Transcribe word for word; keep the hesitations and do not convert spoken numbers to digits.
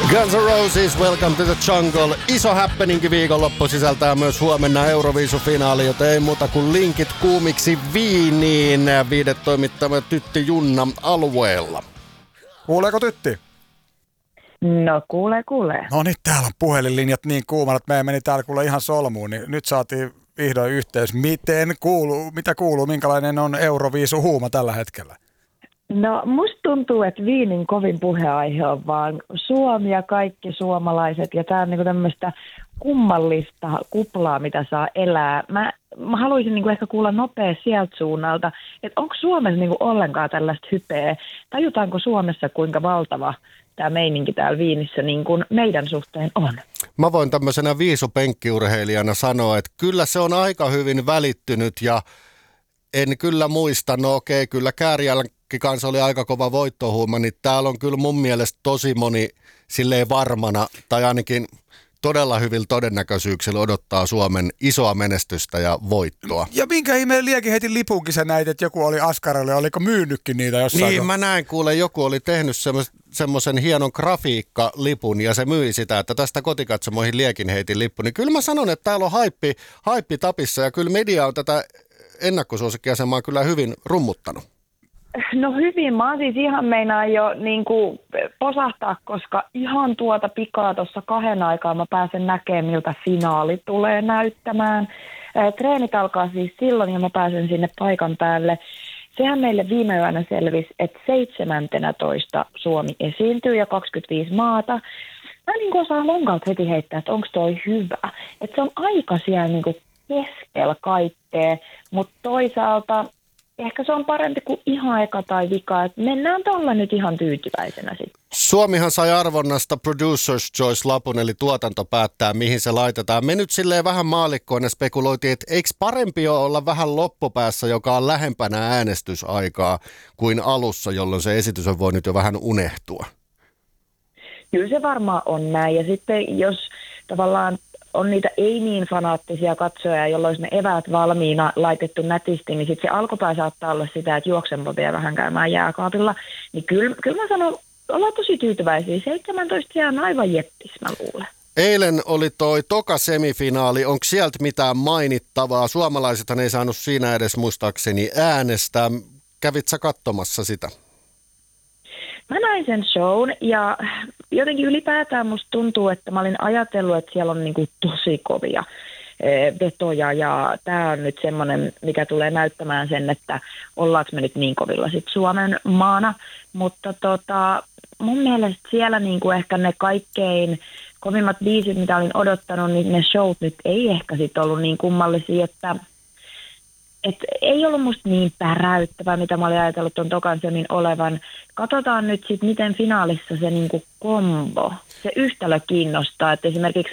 Guns N' Roses, Welcome to the Jungle. Iso happeningi viikonloppu sisältää myös huomenna Euroviisufinaali, joten ei muuta kuin linkit kuumiksi Viiniin viidetoimittama Tytti Junna alueella. Kuuleeko Tytti? No kuulee, kuulee. No niin, täällä on puhelinlinjat niin kuumana, että meidän meni täällä kuule ihan solmuun, niin nyt saatiin vihdoin yhteys. Miten kuuluu, mitä kuuluu, minkälainen on Euroviisuhuuma tällä hetkellä? No musta tuntuu, että Viinin kovin puheaihe on vaan Suomi ja kaikki suomalaiset ja tää on niinku tämmöistä kummallista kuplaa, mitä saa elää. Mä, mä haluaisin niinku ehkä kuulla nopea sieltä suunnalta, että onko Suomessa niinku ollenkaan tällaista hypeä? Tajutaanko Suomessa kuinka valtava tämä meininki täällä Viinissä niin kuin meidän suhteen on? Mä voin tämmöisenä viisupenkkiurheilijana sanoa, että kyllä se on aika hyvin välittynyt ja en kyllä muista, no okei, kyllä Käärijälläkin kanssa oli aika kova voittohuuma, niin täällä on kyllä mun mielestä tosi moni silleen varmana, tai ainakin todella hyvillä todennäköisyyksillä odottaa Suomen isoa menestystä ja voittoa. Ja minkä ihmeen liekin heitin lipunkin sä näit, että joku oli Askarille, oliko myynytkin niitä jossain? Niin, mä näin kuule, joku oli tehnyt semmoisen hienon grafiikkalipun ja se myi sitä, että tästä kotikatsomoihin liekin heitin lippu. Niin kyllä mä sanon, että täällä on haippi, haippi tapissa ja kyllä media on tätä ennakkosuosikkiasemaa kyllä hyvin rummuttanut. No hyvin, mä oon siis ihan meinaan jo niin kuin posahtaa, koska ihan tuota pikaa tuossa kahden aikaa mä pääsen näkemään, miltä finaali tulee näyttämään. Treenit alkaa siis silloin ja mä pääsen sinne paikan päälle. Sehän meille viime yönä selvisi, että seitsemäntoista Suomi esiintyy ja kaksikymmentäviisi maata. Mä niin kuin osaan lonkalta heti heittää, että onko toi hyvä. Että se on aika siellä niin kuin keskellä kaikkea, mutta toisaalta ehkä se on parempi kuin ihan eka tai vika, että mennään tuolla nyt ihan tyytyväisenä sitten. Suomihan sai arvonnasta Producers Choice-lapun, eli tuotanto päättää, mihin se laitetaan. Me nyt silleen vähän maallikkoina spekuloitiin, että eikö parempi olla vähän loppupäässä, joka on lähempänä äänestysaikaa kuin alussa, jolloin se esitys on voinut jo vähän unehtua? Kyllä se varmaan on näin, ja sitten jos tavallaan on niitä ei niin fanaattisia katsojia, jolloin ne eväät valmiina laitettu nätisti, niin sitten se alkupää saattaa olla sitä, että juoksenpa vielä vähän käymään jääkaapilla. Niin kyllä, kyllä mä sanon, ollaan tosi tyytyväisiä. seitsemäntoista jää aivan jeppis, mä luulen. Eilen oli toi toka semifinaali. Onko sieltä mitään mainittavaa? Suomalaisethan ei saanut siinä edes muistaakseni äänestää. Kävit sä katsomassa sitä? Mä näin sen shown ja jotenkin ylipäätään musta tuntuu, että mä olin ajatellut, että siellä on niinku tosi kovia vetoja ja tää on nyt semmoinen, mikä tulee näyttämään sen, että ollaanko me nyt niin kovilla sit Suomen maana, mutta tota, mun mielestä siellä niinku ehkä ne kaikkein kovimmat biisit, mitä olin odottanut, niin ne showt nyt ei ehkä sit ollut niin kummallisia, että et ei ollut musta niin päräyttävää, mitä mä olin ajatellut ton tokan semin olevan. Katsotaan nyt sitten, miten finaalissa se niinku kombo, se yhtälö kiinnostaa. Että esimerkiksi